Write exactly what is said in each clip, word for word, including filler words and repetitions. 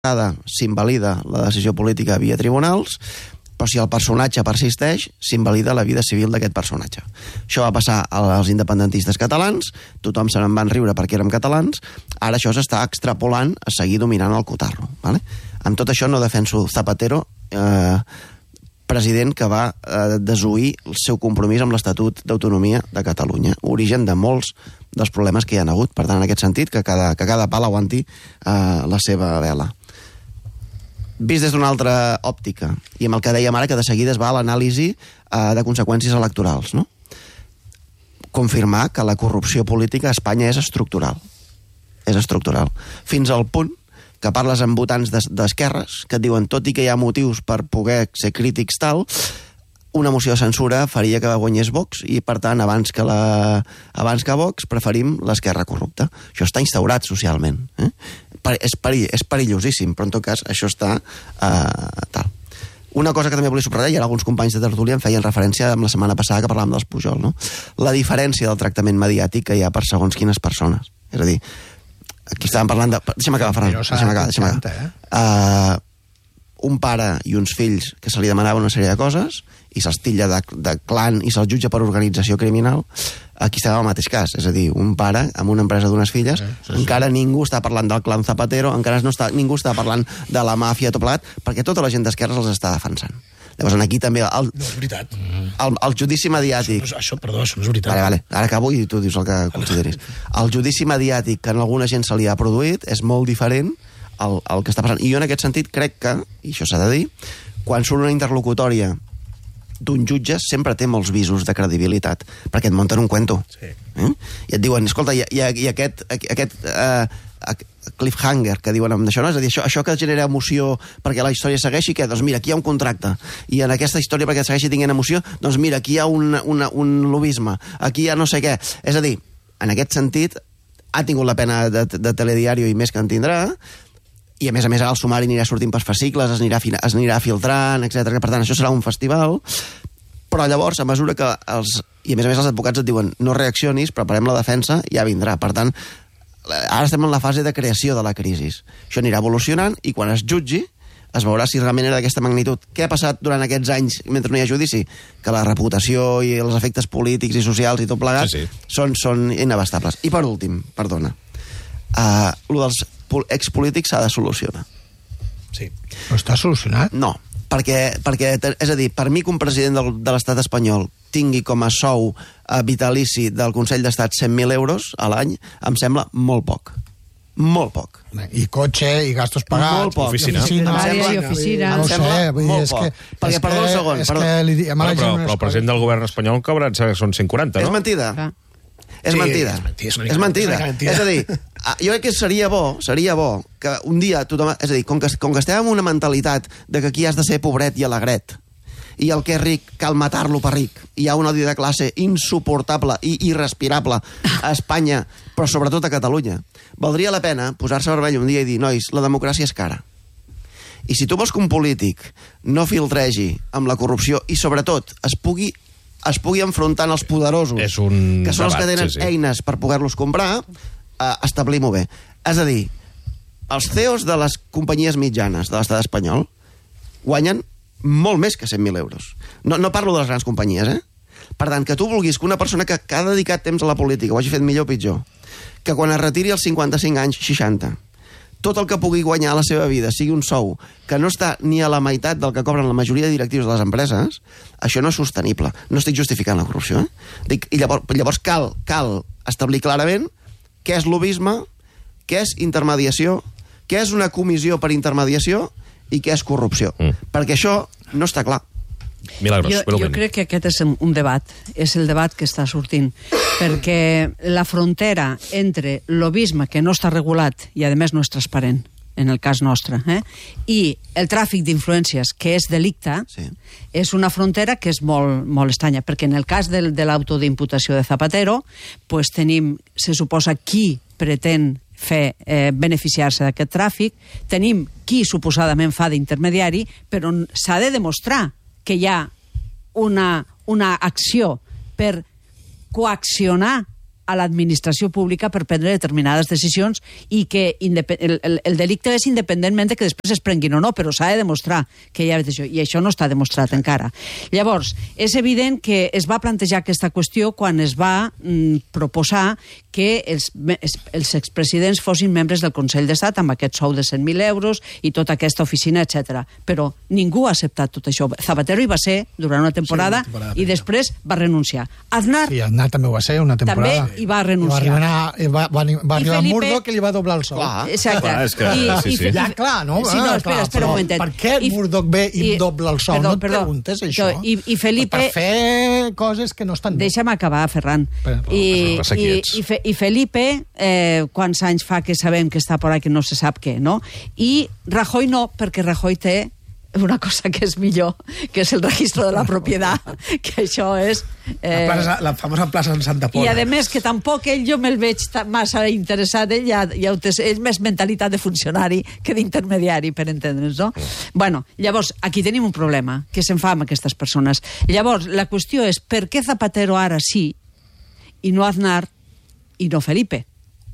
vegada s'invalida la decisió política via tribunals, però si el personatge persisteix, s'invalida la vida civil d'aquest personatge. Això va passar als independentistes catalans, tothom se n'en van riure perquè érem catalans, ara això s'està extrapolant a seguir dominant el cotarro. Vale? Amb tot això no defenso Zapatero, eh, president que va eh, desoir el seu compromís amb l'Estatut d'Autonomia de Catalunya, origen de molts dels problemes que hi ha hagut. Per tant, en aquest sentit, que cada, que cada pal aguanti eh, la seva vela. Vist des d'una altra òptica, i amb el que dèiem ara, que de seguida es va a l'anàlisi eh, de conseqüències electorals, no? Confirmar que la corrupció política a Espanya és estructural. És estructural. Fins al punt que parles amb votants d'esquerres, que et diuen, tot i que hi ha motius per poder ser crítics tal, una moció de censura faria que guanyés Vox, i per tant, abans que, la, abans que Vox, preferim l'esquerra corrupta. Això està instaurat socialment. Eh? És, perill, és perillosíssim, però en tot cas això està eh, tal. Una cosa que també volia subratllar, i alguns companys de tertúlia em feien referència amb la setmana passada que parlàvem dels Pujol, no? La diferència del tractament mediàtic que hi ha per segons quines persones. És a dir, aquí estàvem parlant de... Deixa'm acabar, Ferran. Deixa'm acabar, deixa'm acabar. Uh, un pare i uns fills que se li demanaven una sèrie de coses i se'ls titlla de, de clan i se'ls jutja per organització criminal, aquí estem al mateix cas. És a dir, un pare amb una empresa d'unes filles, eh, sí, sí. Encara ningú està parlant del clan Zapatero, encara no està, ningú està parlant de la màfia, tot plegat, perquè tota la gent d'esquerres els està defensant. Llavors, aquí també... El, no és veritat. El, el judici mediàtic... Això, no és, això, perdó, això no és veritat. Vale, vale. Ara acabo i tu dius el que consideris. El judici mediàtic que en alguna gent se li ha produït és molt diferent al, al que està passant. I jo en aquest sentit crec que, i això s'ha de dir, quan surt una interlocutòria d'un jutge sempre té molts visos de credibilitat, perquè et munten un cuento. Sí. Eh? I et diuen, escolta, i, i, i aquest, aquest uh, cliffhanger que diuen amb això, no? És a dir, això, això que genera emoció perquè la història segueixi, què? Doncs mira, aquí hi ha un contracte, i en aquesta història perquè segueixi tinguent emoció, doncs mira, aquí hi ha un, una, un lobisme, aquí hi ha no sé què. És a dir, en aquest sentit, ha tingut la pena de, de telediario i més que en tindrà, i a més a més el sumari anirà sortint per fascicles, es anirà, es anirà filtrant, etcètera. Per tant, això serà un festival, però llavors, a mesura que els... I a més a més els advocats et diuen, no reaccionis, preparem la defensa, ja vindrà. Per tant, ara estem en la fase de creació de la crisi. Això anirà evolucionant i quan es jutgi es veurà si realment era d'aquesta magnitud. Què ha passat durant aquests anys mentre no hi ha judici? Que la reputació i els efectes polítics i socials i tot plegat sí, sí. Són, són inabastables. I per últim, perdona, uh, lo dels expolítics s'ha de solucionar. Sí. Però està solucionat? No, perquè, perquè és a dir, per mi que un president del, de l'estat espanyol tingui com a sou uh, vitalici del Consell d'Estat cent mil euros a l'any, em sembla molt poc. Molt poc. I cotxe, i gastos pagats. Molt poc. Oficina. Oficina. I oficina. No ho sé, vull dir, és que... Perquè, perdó un segon. És que li diem a la però, gent... però el president del govern espanyol cobra, són cent quaranta, no? És mentida. Ah. És sí, mentida. És mentida. És, és mentida. mentida. És a dir, jo crec que seria bo, seria bo que un dia tothom... És a dir, com que, com que estem amb una mentalitat de que aquí has de ser pobret i alegret, i el que és ric cal matar-lo per ric, hi ha un odi de classe insuportable i irrespirable a Espanya, però sobretot a Catalunya. Valdria la pena posar-se vermell un dia i dir, nois, la democràcia és cara. I si tu vols que un polític no filtregi amb la corrupció i sobretot es pugui es pugui enfrontar als poderosos, és un que són debat, els que tenen sí, sí. eines per poder-los comprar, eh, establim-ho bé. És a dir, els C E Os de les companyies mitjanes de l'estat espanyol guanyen molt més que cent mil euros. No, no parlo de les grans companyies, eh? Per tant, que tu vulguis que una persona que, que ha dedicat temps a la política ho hagi fet millor o pitjor, que quan es retiri als cinquanta-cinc anys, seixanta, tot el que pugui guanyar a la seva vida sigui un sou que no està ni a la meitat del que cobren la majoria de directius de les empreses, això no és sostenible. No estic justificant la corrupció, eh? Dic, i llavors, llavors cal, cal establir clarament què és lobisme, què és intermediació, què és una comissió per intermediació i què és corrupció. Mm. Perquè això no està clar. Milagros, jo, jo crec que aquest és un debat, és el debat que està sortint, perquè la frontera entre lobisme, que no està regulat i a més no és transparent, en el cas nostre, eh? i el tràfic d'influències, que és delicte, sí. és una frontera que és molt, molt estranya, perquè en el cas del, de l'auto d'imputació de Zapatero, pues tenim, se suposa, qui pretén fer eh, beneficiar-se d'aquest tràfic, tenim qui suposadament fa d'intermediari, però s'ha de demostrar que hi ha una, una acció per coaccionar a l'administració pública per prendre determinades decisions i que el, el, el delicte és independentment de que després es prenguin o no, però s'ha de demostrar que hi ha això, i això no està demostrat encara. Llavors, és evident que es va plantejar aquesta qüestió quan es va mm, proposar que els, els expresidents fossin membres del Consell d'Estat amb aquest sou de cent mil euros i tota aquesta oficina, etcètera. Però ningú ha acceptat tot això. Zapatero hi va ser durant una temporada, sí, una temporada i després va renunciar. Aznar, sí, Aznar també ho va ser una temporada. També hi va renunciar. I va arribar, va, va, va arribar Felipe... Murdoch que li va doblar el sou. Clar, exacte. Clar, és que, I, sí, sí. I, ja, clar, no? Sí, no, espera, clar, espera un momentet. Per què I, Murdoch ve i, i dobla el sou? Perdó, no et perdó. preguntes això. I, i Felipe... Per fer coses que no estan bé. Deixa'm acabar, Ferran. Però, I, i, i, Fe, I Felipe, eh, quants anys fa que sabem que està por ahí que no se sap què, no? I Rajoy no, perquè Rajoy té una cosa que és millor, que és el registro de la propietat, que això és... Eh... La, plaça, la famosa plaça en Santa Pola. I a més que tampoc ell jo me'l veig massa interessat, ell ja, ja és més mentalitat de funcionari que d'intermediari, per entendre'ns, no? Bueno, llavors, aquí tenim un problema, que se'n fa amb aquestes persones. Llavors, la qüestió és per què Zapatero ara sí i no Aznar i no Felipe?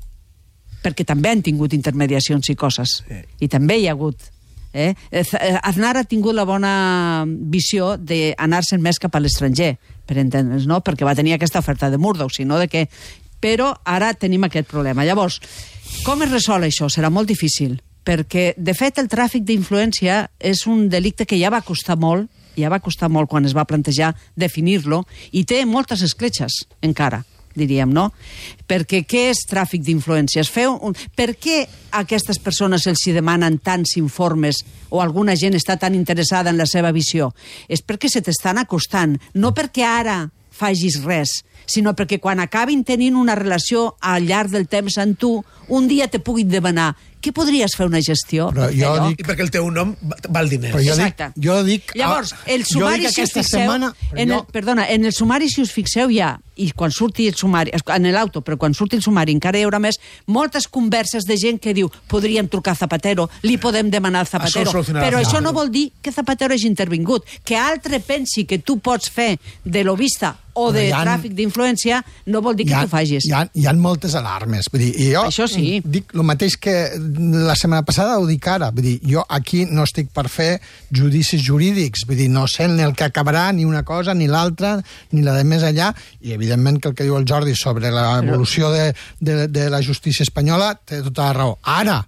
Perquè també han tingut intermediacions i coses. Sí. I també hi ha hagut... Eh? Aznar ha tingut la bona visió d'anar-se'n més cap a l'estranger, per entendre'ns, no? Perquè va tenir aquesta oferta de Murdoch, sinó de que... Però ara tenim aquest problema. Llavors, com es resol això? Serà molt difícil, perquè, de fet, el tràfic d'influència és un delicte que ja va costar molt, ja va costar molt quan es va plantejar definir-lo, i té moltes escletxes, encara, diríem, no? Perquè què és tràfic d'influències? Un... Per què a aquestes persones els hi demanen tants informes o alguna gent està tan interessada en la seva visió? És perquè se t'estan acostant, no perquè ara facis res, sinó perquè quan acabin tenint una relació al llarg del temps amb tu, un dia te puguin demanar què podries fer una gestió? Però jo allò? dic... I perquè el teu nom val diners. Però jo Exacte. Dic, jo dic... Llavors, el sumari, si us fixeu... Setmana, en el, jo... Perdona, en el sumari, si us fixeu, hi ha, i quan surti el sumari, en l'auto, però quan surti el sumari encara hi haurà més, moltes converses de gent que diu podríem trucar a Zapatero, li podem demanar a Zapatero, això però això no vol dir que Zapatero hagi intervingut. Que altre pensi que tu pots fer de lobista o de ha, tràfic d'influència no vol dir que ha, tu facis. Hi ha, hi ha moltes alarmes. Vull dir, i jo això sí. Dic el mateix que la setmana passada ho dic ara. Vull dir, jo aquí no estic per fer judicis jurídics. Vull dir, no sé en el que acabarà ni una cosa, ni l'altra, ni la de més allà. I, evidentment, que el que diu el Jordi sobre l'evolució de, de, de la justícia espanyola té tota la raó. Ara,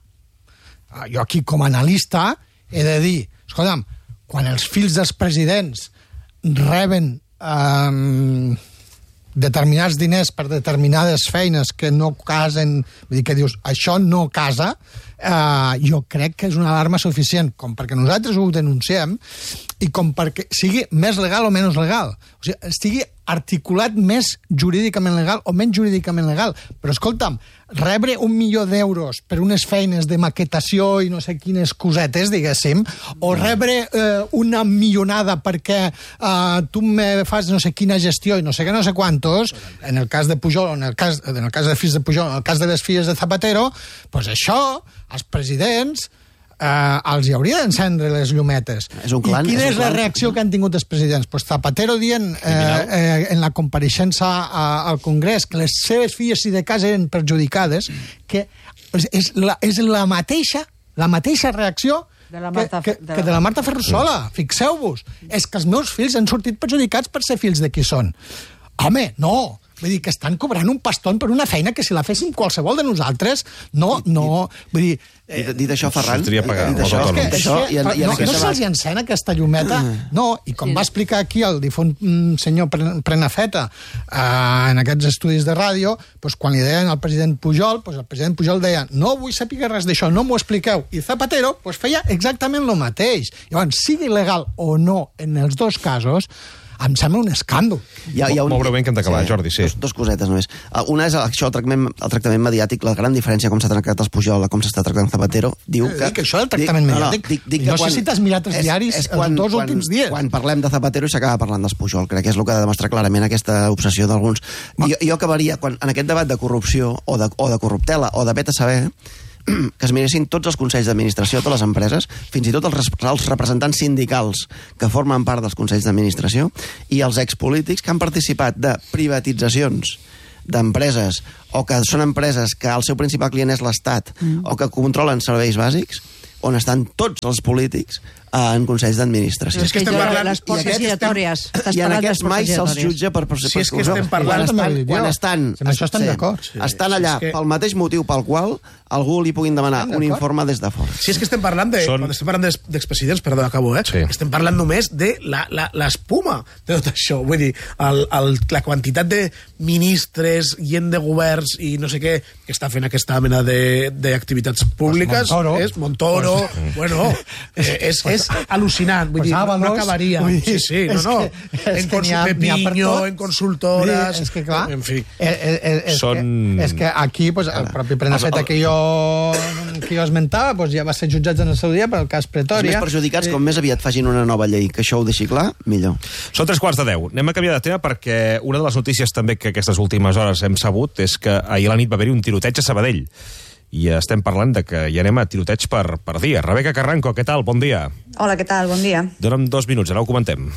jo aquí com a analista he de dir, escolta'm, quan els fills dels presidents reben Um, determinats diners per determinades feines que no casen, vull dir que dius, això no casa, uh, jo crec que és una alarma suficient, com perquè nosaltres ho denunciem i com perquè sigui més legal o menys legal. O sigui, estigui articulat més jurídicament legal o menys jurídicament legal. Però, escolta'm, rebre un milió d'euros per unes feines de maquetació i no sé quines cosetes, diguéssim, o rebre eh, una millonada perquè eh, tu me fas no sé quina gestió i no sé què, no sé quantos, en el cas de Pujol, en el cas, en el cas de fills de Pujol, en el cas de les filles de Zapatero, doncs això, els presidents... Uh, els hi hauria d'encendre les llumetes. És un clan, I quina és, és la clan. reacció que han tingut els presidents? Pues Zapatero dient eh, eh, en la compareixença a, al Congrés que les seves filles, si de casa, eren perjudicades, que és la, és la mateixa la mateixa reacció de la Marta, que, que, de la... que de la Marta Ferrusola. Fixeu-vos. És que els meus fills han sortit perjudicats per ser fills de qui són. Home, no. Vull dir que estan cobrant un paston per una feina que si la féssim qualsevol de nosaltres, no, no... Vull dir... Eh, dit, dit això, Ferran... Sortiria a pagar dit els això, autònoms. dit això, i en, i en no, no se'ls encena aquesta llumeta? No, i com Sí. va explicar aquí el difunt mm, senyor Prenafeta eh, en aquests estudis de ràdio, doncs, quan li deien al president Pujol, doncs, el president Pujol deia no vull saber res d'això, no m'ho expliqueu. I Zapatero doncs, feia exactament el mateix. Llavors, sigui legal o no en els dos casos, em sembla un escàndol. Hi ha, hi ha un... Molt breument que hem d'acabar, Jordi, sí. Dos, dos cosetes només. Uh, una és això, el tractament, el tractament mediàtic, la gran diferència com s'ha tractat els Pujol, com s'està tractant Zapatero, diu que... Dic, això del tractament dic, mediàtic, no, no, dic, dic no que sé si t'has mirat els diaris els dos quan, últims dies. Quan parlem de Zapatero s'acaba parlant dels Pujol, crec que és el que ha de demostrar clarament aquesta obsessió d'alguns. Jo, jo acabaria, quan, en aquest debat de corrupció o de, o de corruptela o de vet a saber, que es miressin tots els consells d'administració de totes les empreses, fins i tot els, els representants sindicals que formen part dels consells d'administració i els expolítics que han participat de privatitzacions d'empreses, o que són empreses que el seu principal client és l'Estat, mm. o que controlen serveis bàsics, on estan tots els polítics en consells d'administració. És que estem parlant... Les portes giratòries. I en aquests mai se'ls jutja per per Si és que estem parlant... Quan estan, quan estan, amb això estem d'acord. Sí, estan allà sí, que... pel mateix motiu pel qual algú li puguin demanar un informe des de fora. Si és que estem parlant de... Són... Quan estem parlant d'expresidents, perdó, acabo, eh? Sí. Estem parlant només de l'espuma de tot això. Vull dir, el, el, la quantitat de ministres, gent de governs i no sé què, que està fent aquesta mena d'activitats públiques, pues Montoro. és Montoro, pues... bueno, eh, és, és al·lucinant, vull pues dir, Ábalos, no acabaria. Dir, sí, sí, no, no. Que, en consul... Pepiño, en consultores... Sí, és que, clar, en fi. És, és, és, Són... que, és que aquí, pues, el propi Prenafeta que jo, que jo esmentava, pues, ja va ser jutjat en el seu dia per el cas Els Pretòria. més perjudicats, Sí. com més aviat facin una nova llei, que això ho deixi clar, millor. Són tres quarts de deu. Anem a canviar de tema perquè una de les notícies també que aquestes últimes hores hem sabut és que ahir a la nit va haver-hi un tiroteig a Sabadell. I estem parlant de que hi anem a tiroteig per, per dia. Rebeca Carranco, què tal? Bon dia. Hola, què tal? Bon dia. Dóna'm dos minuts, ara ho comentem.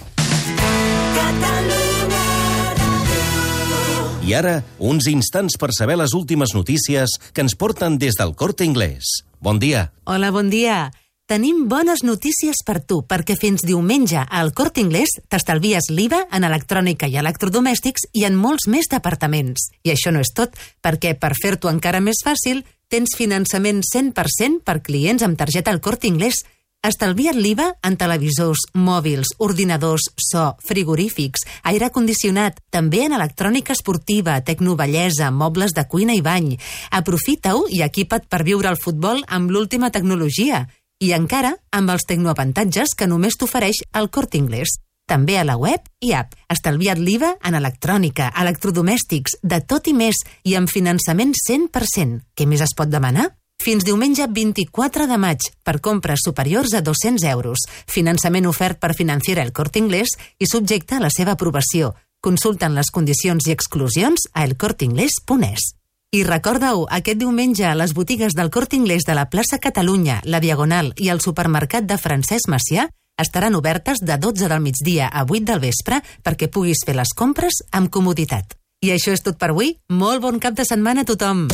I ara, uns instants per saber les últimes notícies que ens porten des del Corte Inglés. Bon dia. Hola, bon dia. Tenim bones notícies per tu, perquè fins diumenge al Corte Inglés t'estalvies l'I V A en electrònica i electrodomèstics i en molts més departaments. I això no és tot, perquè per fer-t'ho encara més fàcil, tens finançament cent per cent per clients amb targeta al Corte Inglés. Estalvia't l'I V A en televisors, mòbils, ordinadors, so, frigorífics, aire condicionat, també en electrònica esportiva, tecnobellesa, mobles de cuina i bany. Aprofita-ho i equipa't per viure el futbol amb l'última tecnologia. I encara amb els tecnoavantatges que només t'ofereix el Corte Inglés. També a la web i app. Estalvia't l'I V A en electrònica, electrodomèstics, de tot i més, i amb finançament cent per cent. Què més es pot demanar? Fins diumenge vint-i-quatre de maig per compres superiors a dos-cents euros. Finançament ofert per Financiera El Corte Inglés i subjecte a la seva aprovació. Consulten les condicions i exclusions a el corte inglés punt es. I recorda-ho, aquest diumenge a les botigues del Corte Inglés de la plaça Catalunya, la Diagonal i el supermercat de Francesc Macià estaran obertes de dotze del migdia a vuit del vespre perquè puguis fer les compres amb comoditat. I això és tot per avui. Molt bon cap de setmana a tothom.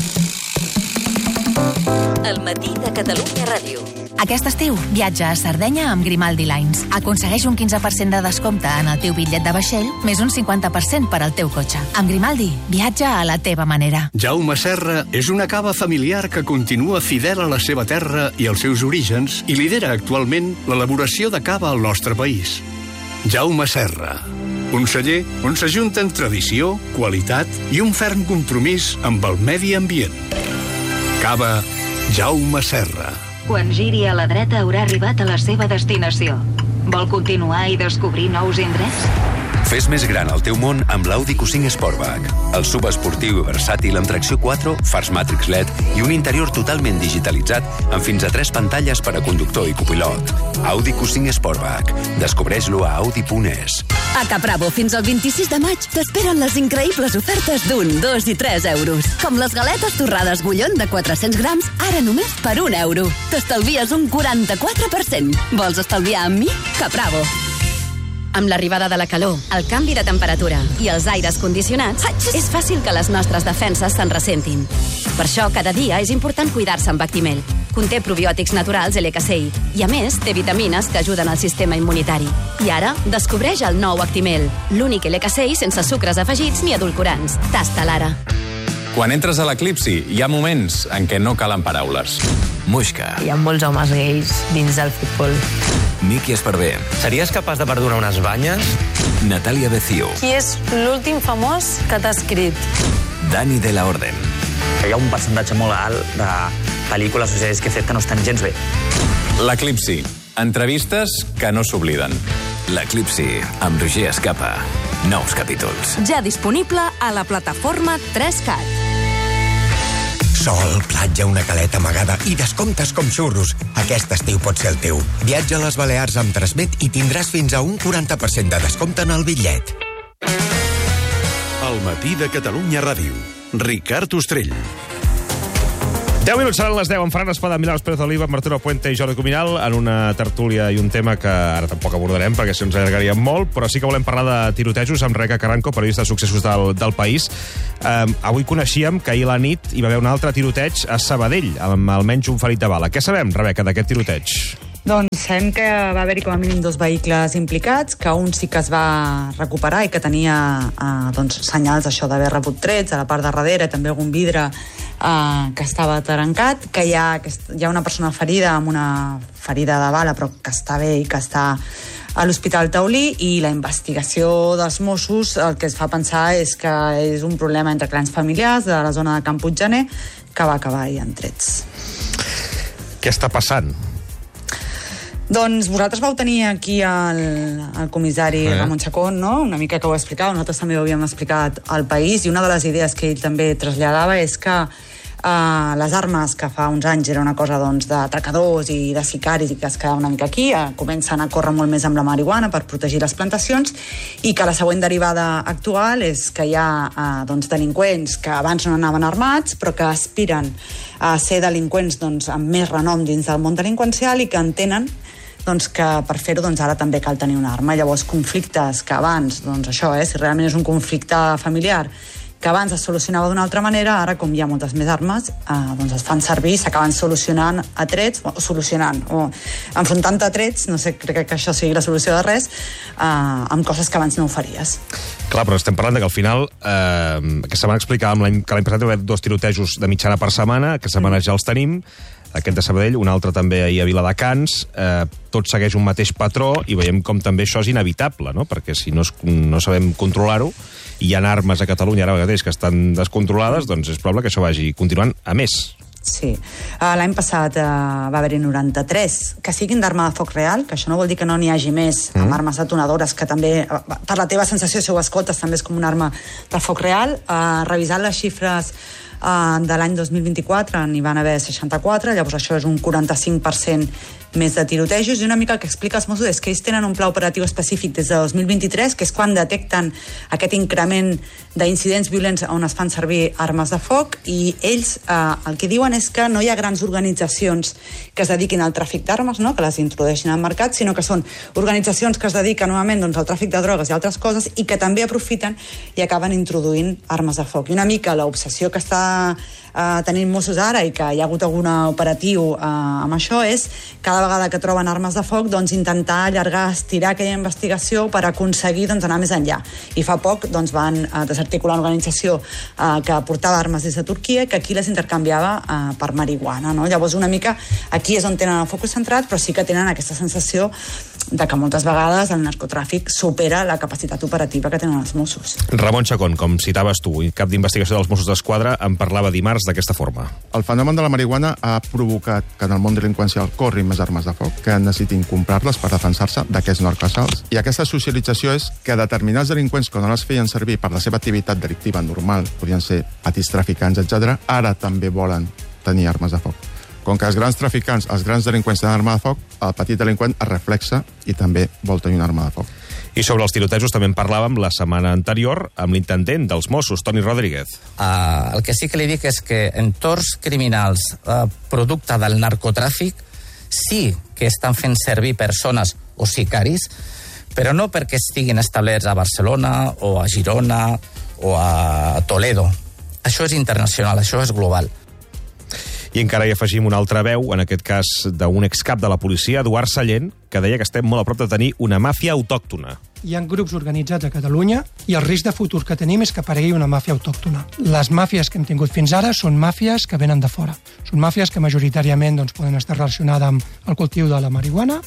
El matí de Catalunya Ràdio. Aquest estiu, viatja a Sardenya amb Grimaldi Lines. Aconsegueix un quinze per cent de descompte en el teu bitllet de vaixell, més un cinquanta per cent per al teu cotxe. Amb Grimaldi, viatja a la teva manera. Jaume Serra és una cava familiar que continua fidel a la seva terra i als seus orígens i lidera actualment l'elaboració de cava al nostre país. Jaume Serra, un celler on s'ajunten tradició, qualitat i un ferm compromís amb el medi ambient. Cava Jaume Serra. Quan giri a la dreta haurà arribat a la seva destinació. Vol continuar i descobrir nous indrets? Fes més gran el teu món amb l'Audi Q cinc Sportback. El subesportiu i versàtil amb tracció quatre, fars Matrix L E D i un interior totalment digitalitzat amb fins a tres pantalles per a conductor i copilot. Audi Q cinc Sportback. Descobreix-lo a audi punt es. A Capravo, fins al vint-i-sis de maig, t'esperen les increïbles ofertes d'un, dos i tres euros. Com les galetes torrades Bullón de quatre-cents grams, ara només per un euro. T'estalvies un quaranta-quatre per cent. Vols estalviar amb mi? Capravo. Amb l'arribada de la calor, el canvi de temperatura i els aires condicionats, és fàcil que les nostres defenses se'n ressentin. Per això, cada dia és important cuidar-se amb Actimel. Conté probiòtics naturals L K C I i, a més, té vitamines que ajuden al sistema immunitari. I ara, descobreix el nou Actimel, l'únic L K C I sense sucres afegits ni edulcorants. Tasta-la ara. Quan entres a l'Eclipsi, hi ha moments en què no calen paraules. Muixca. Hi ha molts homes gais dins del futbol. Miki Esparvé. Series capaç de perdonar unes banyes? Natalia Becio. Qui és l'últim famós que t'ha escrit? Dani de la Orden. Hi ha un percentatge molt alt de pel·lícules o sèries que he fet que no estan gens bé. L'Eclipsi. Entrevistes que no s'obliden. L'Eclipsi, amb Roger Escapa. Nous capítols. Ja disponible a la plataforma tres cat. Sol, platja, una caleta amagada i descomptes com xurros. Aquest estiu pot ser el teu. Viatja a les Balears amb Transmet i tindràs fins a un quaranta per cent de descompte en el bitllet. El matí de Catalunya Ràdio. Ricard Ostrell. deu minuts seran les deu. En Fran Espada, Milagros Pérez Oliva, Arturo Puente i Jordi Cuminal en una tertúlia i un tema que ara tampoc abordarem perquè si ens allargaríem molt, però sí que volem parlar de tirotejos amb Rebeca Carranco, periodista de successos del, del País. Um, avui coneixíem que ahir a la nit hi va haver un altre tiroteig a Sabadell, amb almenys un ferit de bala. Què sabem, Rebeca, d'aquest tiroteig? Doncs sabem que va haver-hi com a mínim dos vehicles implicats, que un sí que es va recuperar i que tenia eh, doncs, senyals això d'haver rebut trets a la part de darrere, també algun vidre eh, que estava trencat, que hi ha, que hi ha una persona ferida amb una ferida de bala però que està bé i que està a l'Hospital Taulí, i la investigació dels Mossos el que es fa pensar és que és un problema entre clans familiars de la zona de Can Puiggener que va acabar ahir en trets. Què està passant? Doncs vosaltres vau tenir aquí el, el comissari eh. Ramon Chacón, no? Una mica que ho explicava, nosaltres també ho havíem explicat al País, i una de les idees que ell també traslladava és que eh, les armes, que fa uns anys era una cosa doncs, d'atracadors i de sicaris i que es quedava una mica aquí, eh, comencen a córrer molt més amb la marihuana per protegir les plantacions, i que la següent derivada actual és que hi ha eh, doncs, delinqüents que abans no anaven armats però que aspiren a ser delinqüents doncs, amb més renom dins del món delinqüencial i que entenen doncs que per fer-ho doncs ara també cal tenir una arma. Llavors conflictes que abans, doncs això, eh, si realment és un conflicte familiar que abans es solucionava d'una altra manera, ara com hi ha moltes més armes, eh, doncs es fan servir i s'acaben solucionant a trets, o solucionant, o enfrontant a trets, no sé, crec que això sigui la solució de res, eh, amb coses que abans no ho faries. Clar, però estem parlant de que al final, eh, aquesta setmana explicàvem l'any, que l'any passat hi va haver dos tirotejos de mitjana per setmana, que setmana ja els tenim, aquest de Sabadell, un altre també ahir a Viladecans, eh, tot segueix un mateix patró i veiem com també això és inevitable, no? Perquè si no, es, no sabem controlar-ho i hi ha armes a Catalunya ara mateix que estan descontrolades, doncs és probable que això vagi continuant a més. Sí. Uh, l'any passat uh, va haver-hi noranta-tres que siguin d'arma de foc real, que això no vol dir que no n'hi hagi més, mm. amb armes detonadores, que també, uh, per la teva sensació, si ho escoltes, també és com una arma de foc real. Uh, revisant les xifres uh, de l'any dos mil vint-i-quatre, n'hi van haver seixanta-quatre, llavors això és un quaranta-cinc per cent més de tirotejos, i una mica el que explica els Mossos és que ells tenen un pla operatiu específic des de dos mil vint-i-tres, que és quan detecten aquest increment d'incidents violents on es fan servir armes de foc, i ells eh, el que diuen és que no hi ha grans organitzacions que es dediquin al tràfic d'armes, no? Que les introdueixin al mercat, sinó que són organitzacions que es dediquen novament doncs, al tràfic de drogues i altres coses, i que també aprofiten i acaben introduint armes de foc. I una mica l'obsessió que està eh, tenint Mossos ara, i que hi ha hagut algun operatiu eh, amb això, és cada vegada que troben armes de foc doncs intentar allargar, estirar aquella investigació per aconseguir doncs, anar més enllà. I fa poc doncs, van eh, desarticular una organització eh, que portava armes des de Turquia, que aquí les intercanviava eh, per marihuana, no? Llavors una mica aquí és on tenen el focus centrat, però sí que tenen aquesta sensació de que moltes vegades el narcotràfic supera la capacitat operativa que tenen els Mossos. Ramon Chacón, com citaves tu, i cap d'investigació dels Mossos d'Esquadra, en parlava dimarts d'aquesta forma. El fenomen de la marihuana ha provocat que en el món delinqüencial corrin més armes de foc, que necessitin comprar-les per defensar-se d'aquests narcoassalts. I aquesta socialització és que determinats delinqüents que no les feien servir per la seva activitat delictiva normal, podien ser petits traficants, etcètera, ara també volen tenir armes de foc. Com que els grans traficants, els grans delinqüents tenen arma de foc, el petit delinqüent es reflexa i també vol tenir una arma de foc. I sobre els tirotejos també en parlàvem la setmana anterior amb l'intendent dels Mossos, Toni Rodríguez. Uh, el que sí que li dic és que entorns criminals uh, producte del narcotràfic sí que estan fent servir persones o sicaris, però no perquè estiguin establerts a Barcelona o a Girona o a Toledo. Això és internacional, això és global. I encara hi afegim una altra veu, en aquest cas d'un excap de la policia, Eduard Sallent, que deia que estem molt a prop de tenir una màfia autòctona. Hi ha grups organitzats a Catalunya i el risc de futur que tenim és que aparegui una màfia autòctona. Les màfies que hem tingut fins ara són màfies que venen de fora. Són màfies que majoritàriament doncs, poden estar relacionades amb el cultiu de la marihuana.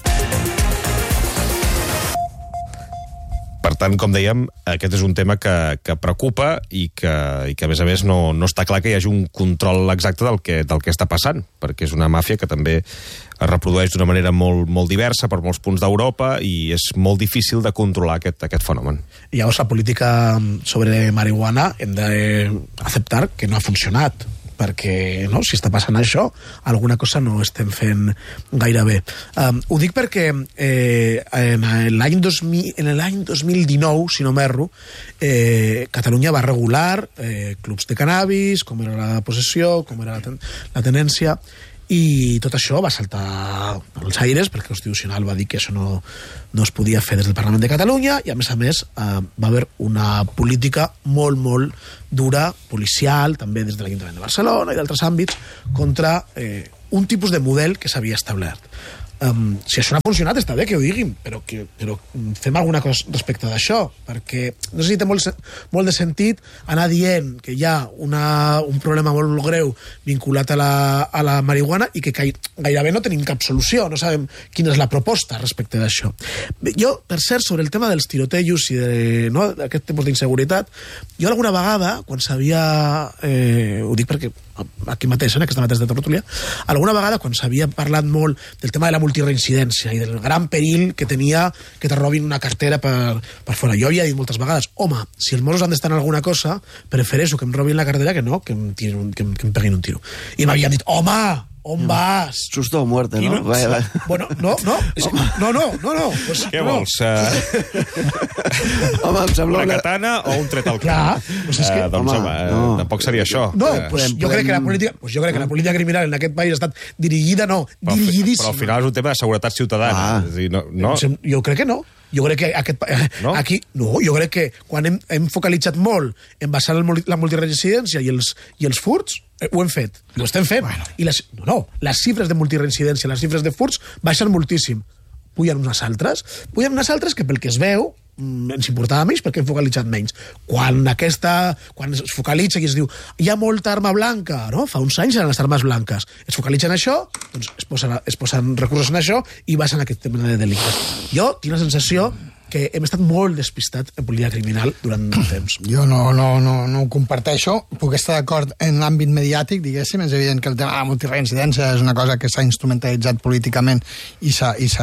Per tant, com dèiem, aquest és un tema que, que preocupa i que, i que, a més a més, no, no està clar que hi hagi un control exacte del que, del que està passant, perquè és una màfia que també es reprodueix d'una manera molt, molt diversa per molts punts d'Europa i és molt difícil de controlar aquest, aquest fenomen. I llavors la política sobre marihuana hem d'acceptar que no ha funcionat. perquè no, si està passant això, alguna cosa no estem fent gaire bé. Um, ho dic perquè eh, en l'any dos mil, en l'any dos mil dinou, si no m'erro, eh, Catalunya va regular eh, clubs de cannabis, com era la possessió, com era la, ten la tenència, i tot això va saltar pels aires perquè el Constitucional va dir que això no, no es podia fer des del Parlament de Catalunya, i a més a més eh, va haver una política molt, molt dura, policial, també des de l'Ajuntament de Barcelona i d'altres àmbits, contra eh, un tipus de model que s'havia establert. Um, si això no ha funcionat, està bé que ho diguin, però, que, però fem alguna cosa respecte d'això, perquè no sé si té molt, molt de sentit anar dient que hi ha una, un problema molt greu vinculat a la, a la marihuana i que gairebé no tenim cap solució, no sabem quina és la proposta respecte d'això. Jo, per cert, sobre el tema dels tirotejos i de, no, d'aquest tipus d'inseguretat, jo alguna vegada, quan s'havia... Eh, ho dic perquè aquí mateix, en aquesta mateixa tertúlia, alguna vegada, quan s'havia parlat molt del tema de la multireincidència i del gran perill que tenia que te robin una cartera per, per fora. Jo havia dit moltes vegades, home, si els Mossos han d'estar en alguna cosa, prefereixo que em robin la cartera que no, que em, tirin, que em, que em peguin un tiro. I m'havien dit, home, on vas? Susto o muerte, no? no? Va, va. Bueno, no, no, no, no, no, no. Pues, Què no. vols? Uh... home, em sembla una katana o un tret al cap? Clar, pues és que... Uh, doncs, home, home no. tampoc seria això. No, pues podem, jo crec que la política, pues jo crec que la política criminal en aquest país ha estat dirigida, no, però, dirigidíssima. Però al final és un tema de seguretat ciutadana. Ah. És a dir, no, no. Jo crec que no. Jo crec que aquest, no? aquí, no, jo crec que quan hem, hem focalitzat molt en basar el, la multireincidència i els, i els furts, eh, ho hem fet, ho estem fent. Bueno. I les, no, no, les xifres de multireincidència, les xifres de furts baixen moltíssim. Pugen unes altres, pugen unes altres que pel que es veu ens importava menys perquè hem focalitzat menys. Quan aquesta, quan es focalitza i es diu hi ha molta arma blanca, no? Fa uns anys eren les armes blanques. Es focalitza en això, doncs es posen, es posen recursos en això i baixen aquest tema de delictes. Jo tinc la sensació que hem estat molt despistats en política criminal durant un temps. Jo no, no, no, no ho comparteixo. Puc estar d'acord en l'àmbit mediàtic, diguéssim. És evident que el tema de la multireincidència és una cosa que s'ha instrumentalitzat políticament i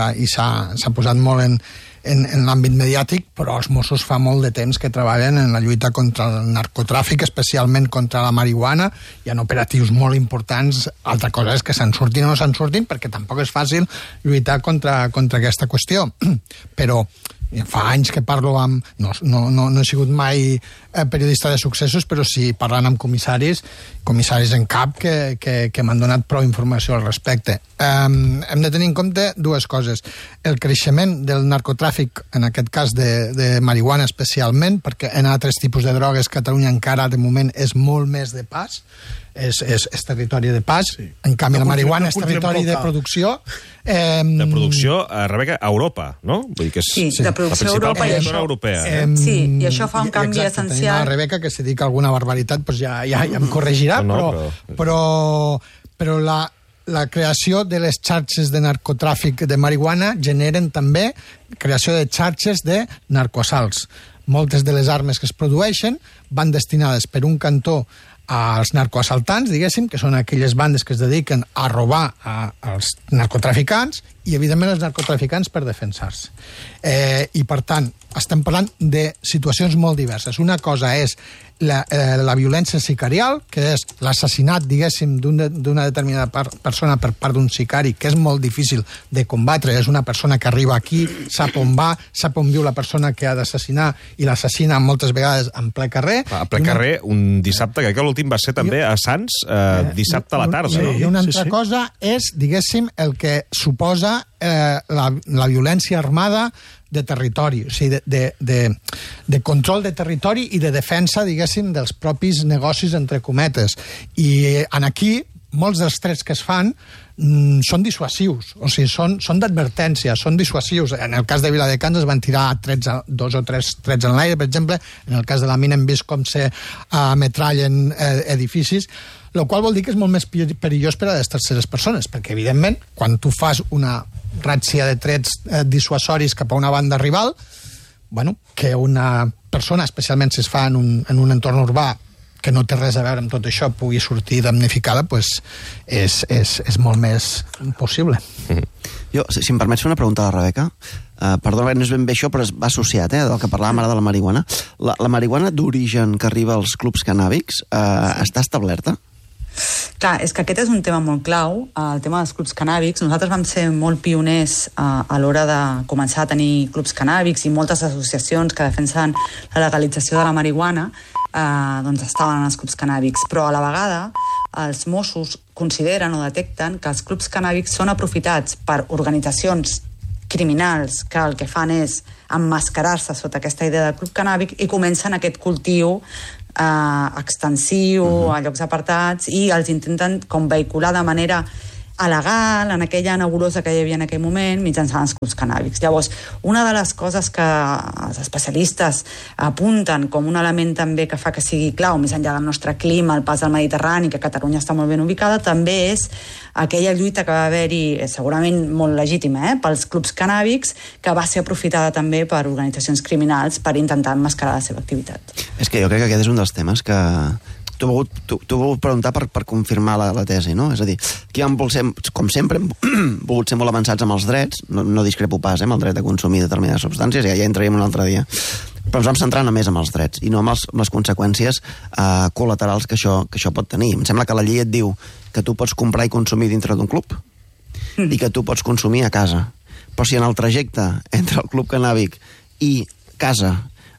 s'ha posat molt en, en, en l'àmbit mediàtic, però els Mossos fa molt de temps que treballen en la lluita contra el narcotràfic, especialment contra la marihuana. Hi ha operatius molt importants. Altra cosa és que se'n surtin o no se'n surtin, perquè tampoc és fàcil lluitar contra, contra aquesta qüestió. Però fa anys que parlo amb... No, no, no, no he sigut mai periodista de successos, però sí parlant amb comissaris, comissaris en cap que, que, que m'han donat prou informació al respecte. Um, hem de tenir en compte dues coses. El creixement del narcotràfic, en aquest cas de, de marihuana especialment, perquè en altres tipus de drogues Catalunya encara de moment és molt més de pas, és, és, és territori de pas, sí. En canvi no, la marihuana no, és territori de producció. Eh, de producció, a Rebeca, a Europa, no? Vull dir que és, sí, sí, de producció a Europa. I això, europea, eh? Sí, i això fa un canvi exacte, essencial. Tenim la Rebeca, que si dic alguna barbaritat pues ja, ja, ja em corregirà, no, no, però, però, però la, la creació de les xarxes de narcotràfic de marihuana generen també creació de xarxes de narcoassalts. Moltes de les armes que es produeixen van destinades per un cantó als narcoassaltants, diguéssim, que són aquelles bandes que es dediquen a robar a, als narcotraficants i, evidentment, els narcotraficants per defensar-se. Eh, I, per tant, estem parlant de situacions molt diverses. Una cosa és la, eh, la violència sicarial, que és l'assassinat, diguéssim, d'una un determinada per, persona per part d'un sicari, que és molt difícil de combatre. És una persona que arriba aquí, sap on va, sap on viu la persona que ha d'assassinar i l'assassina moltes vegades en ple carrer. A ple carrer, un dissabte, que l'últim va ser també a Sants, eh, dissabte a la tarda. Sí, no? I una altra sí, sí. cosa és, diguéssim, el que suposa eh, la, la violència armada de territori, o sigui, de, de, de, de control de territori i de defensa, diguéssim, dels propis negocis, entre cometes. I en aquí, molts dels trets que es fan mm, són dissuasius, o sigui, són, són d'advertència, són dissuasius. En el cas de Viladecans es van tirar trets, dos o tres trets en l'aire, per exemple. En el cas de la mina hem vist com se uh, metrallen eh, edificis, el qual vol dir que és molt més perillós per a les terceres persones, perquè, evidentment, quan tu fas una ràtzia de trets eh, dissuasoris cap a una banda rival, bueno, que una persona, especialment si es fa en un, en un entorn urbà que no té res a veure amb tot això, pugui sortir damnificada, pues és, és, és molt més possible. Mm-hmm. Jo, si, si em permets fer una pregunta a la Rebeca, uh, perdona, no és ben bé això, però va associat, eh, del que parlàvem ara de la marihuana. La, la marihuana d'origen que arriba als clubs cannàbics uh, està establerta? Clar, és que aquest és un tema molt clau, el tema dels clubs cannàbics. Nosaltres vam ser molt pioners a, a l'hora de començar a tenir clubs cannàbics i moltes associacions que defensen la legalització de la marihuana eh, doncs estaven en els clubs cannàbics. Però a la vegada els Mossos consideren o detecten que els clubs cannàbics són aprofitats per organitzacions criminals que el que fan és emmascarar-se sota aquesta idea de club cannàbic i comencen aquest cultiu eh, extensiu uh-huh. a llocs apartats i els intenten com vehicular de manera alegal, en aquella nebulosa que hi havia en aquell moment, mitjançant els clubs cannàbics. Llavors, una de les coses que els especialistes apunten com un element també que fa que sigui clau, més enllà del nostre clima, el pas del Mediterrani, que Catalunya està molt ben ubicada, també és aquella lluita que va haver-hi, segurament molt legítima, eh, pels clubs cannàbics, que va ser aprofitada també per organitzacions criminals per intentar emmascarar la seva activitat. És que jo crec que aquest és un dels temes que t'ho he volgut, t'ho he volgut preguntar per, per confirmar la, la tesi, no? És a dir, aquí vam voler, com sempre, hem volgut ser molt avançats amb els drets, no, no discrepo pas, eh, amb el dret a consumir determinades substàncies, ja, ja entraríem un altre dia, però ens vam centrar només amb els drets i no amb, els, amb les conseqüències eh, col·laterals que això, que això pot tenir. Em sembla que la llei et diu que tu pots comprar i consumir dintre d'un club mm. i que tu pots consumir a casa. Però si en el trajecte entre el club cannàbic i casa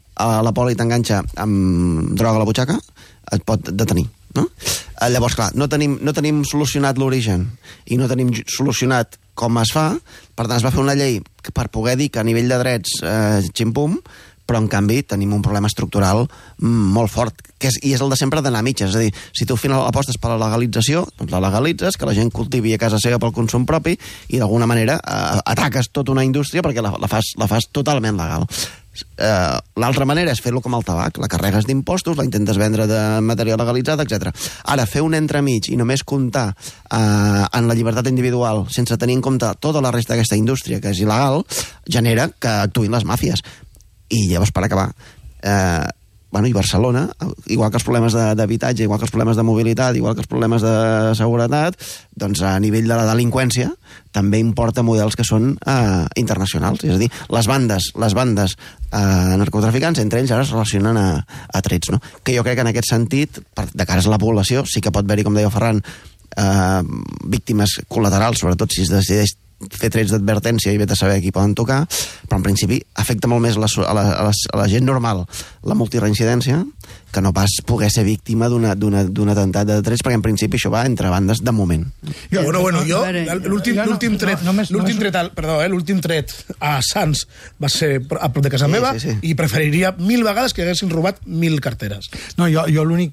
a la poli t'enganxa amb droga a la butxaca, et pot detenir, no? Llavors, clar, no tenim, no tenim solucionat l'origen i no tenim solucionat com es fa, per tant es va fer una llei per poder dir que a nivell de drets eh, xim-pum, però en canvi tenim un problema estructural molt fort, que és, i és el de sempre d'anar a mitges. És a dir, si tu al final apostes per la legalització, doncs la legalitzes, que la gent cultivi a casa seva pel consum propi i d'alguna manera eh, ataques tota una indústria perquè la, la, fas, la fas totalment legal. Uh, l'altra manera és fer-lo com el tabac, la carregues d'impostos, la intentes vendre de material legalitzat, etcètera. Ara, fer un entremig i només comptar uh, en la llibertat individual sense tenir en compte tota la resta d'aquesta indústria que és il·legal, genera que actuïn les màfies. I llavors, per acabar, eh, bueno, i Barcelona, igual que els problemes d'habitatge, igual que els problemes de mobilitat, igual que els problemes de seguretat, doncs a nivell de la delinqüència també importa models que són eh, internacionals. És a dir, les bandes, les bandes eh, narcotraficants, entre ells ara es relacionen a, a trets, no? Que jo crec que en aquest sentit, per, de cara a la població, sí que pot haver-hi, com deia Ferran, eh, víctimes col·laterals, sobretot si es decideix fer trets d'advertència i vet a saber qui poden tocar, però en principi afecta molt més la, a, la, a, la, a la gent normal la multireincidència que no pas poder ser víctima d'un atemptat de trets, perquè en principi això va entre bandes de moment. Jo, bueno, bueno, jo, l'últim tret, l'últim tret, perdó, eh, l'últim tret a Sants va ser a prop de casa sí, meva sí, sí. I preferiria mil vegades que haguessin robat mil carteres. No, jo, jo l'únic...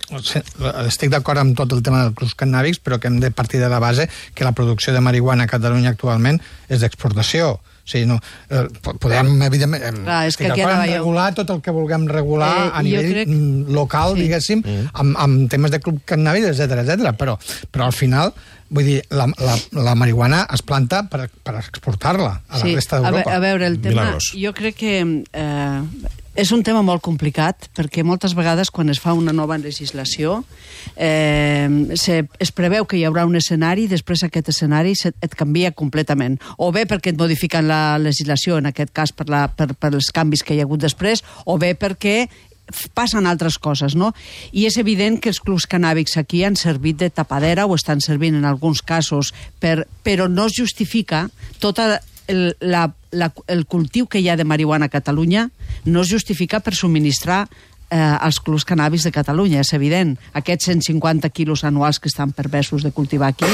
Estic d'acord amb tot el tema dels clubs cannàbics, però que hem de partir de la base que la producció de marihuana a Catalunya actualment és d'exportació. O sigui, no, eh, podem, evidentment, Clar, és que regular tot el que vulguem regular eh, a nivell crec... local, sí. diguéssim, mm. amb, amb temes de club cannàbic, etcètera, etcètera. Però, però al final, vull dir, la, la, la marihuana es planta per, per exportar-la a sí. la resta d'Europa. A, a veure, el tema, Milagros. Jo crec que eh, és un tema molt complicat, perquè moltes vegades quan es fa una nova legislació eh, se, es preveu que hi haurà un escenari i després aquest escenari se, et canvia completament. O bé perquè et modifiquen la legislació, en aquest cas per, la, per, per els canvis que hi ha hagut després, o bé perquè passen altres coses, no? I és evident que els clubs cannàbics aquí han servit de tapadera o estan servint en alguns casos, per, però no es justifica tota el, la, la, el cultiu que hi ha de marihuana a Catalunya, no es justifica per subministrar eh, els clubs cannàbics de Catalunya, és evident. Aquests cent cinquanta quilos anuals que estan perversos de cultivar aquí,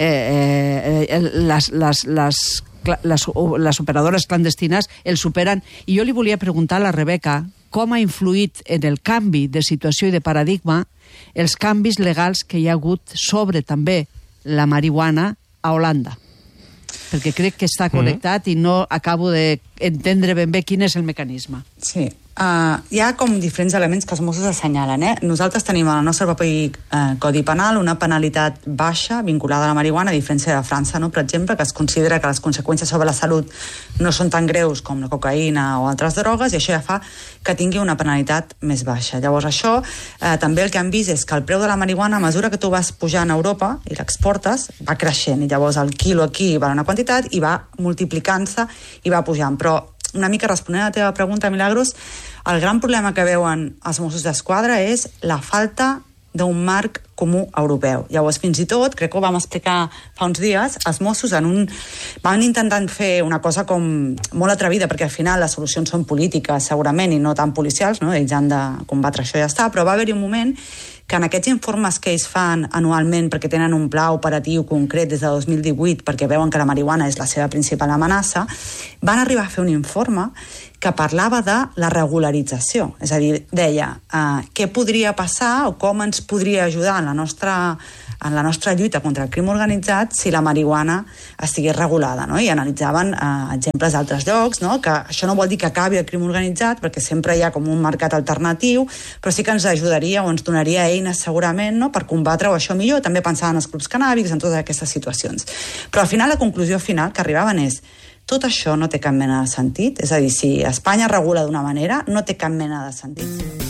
eh, eh, les, les, les, les, les operadores clandestines el superen. I jo li volia preguntar a la Rebeca com ha influït en el canvi de situació i de paradigma els canvis legals que hi ha hagut sobre també la marihuana a Holanda. Perquè crec que està connectat mm. i no acabo d'entendre ben bé quin és el mecanisme. Sí. Uh, hi ha com diferents elements que els Mossos assenyalen. Eh? Nosaltres tenim al nostre propi uh, Codi Penal una penalitat baixa vinculada a la marihuana, a diferència de França, no? Per exemple, que es considera que les conseqüències sobre la salut no són tan greus com la cocaïna o altres drogues, i això ja fa que tingui una penalitat més baixa. Llavors això, eh, també el que han vist és que el preu de la marihuana, a mesura que tu vas pujant a Europa i l'exportes, va creixent, i llavors el quilo aquí va una quantitat i va multiplicant-se i va pujant. Però una mica responent a la teva pregunta, Milagros, el gran problema que veuen els Mossos d'Esquadra és la falta d'un marc comú europeu. Llavors, fins i tot, crec que ho vam explicar fa uns dies, els Mossos en un... van intentant fer una cosa com molt atrevida, perquè al final les solucions són polítiques, segurament, i no tan policials, no? Ells han de combatre això i ja està, però va haver-hi un moment que en aquests informes que ells fan anualment perquè tenen un pla operatiu concret des de dos mil divuit perquè veuen que la marihuana és la seva principal amenaça, van arribar a fer un informe que parlava de la regularització. És a dir, deia eh, què podria passar o com ens podria ajudar en la nostra, en la nostra lluita contra el crim organitzat si la marihuana estigués regulada, no? I analitzaven eh, exemples d'altres llocs, no? Que això no vol dir que acabi el crim organitzat, perquè sempre hi ha com un mercat alternatiu, però sí que ens ajudaria o ens donaria eines segurament, no? Per combatre-ho això millor, també pensar en els clubs cannàbics, en totes aquestes situacions. Però al final la conclusió final que arribaven és tot això no té cap mena de sentit, és a dir, si Espanya regula d'una manera, no té cap mena de sentit.